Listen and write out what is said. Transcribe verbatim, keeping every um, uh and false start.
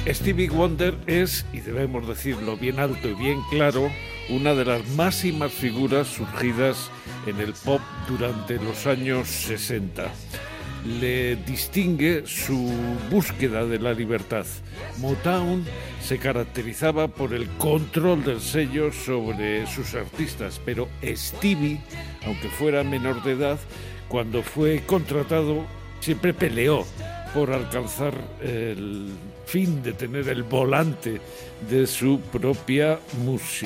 Stevie Wonder es, y debemos decirlo bien alto y bien claro, una de las máximas figuras surgidas en el pop durante los años sesenta. Le distingue su búsqueda de la libertad. Motown se caracterizaba por el control del sello sobre sus artistas, pero Stevie, aunque fuera menor de edad, cuando fue contratado siempre peleó por alcanzar el fin de tener el volante de su propia música.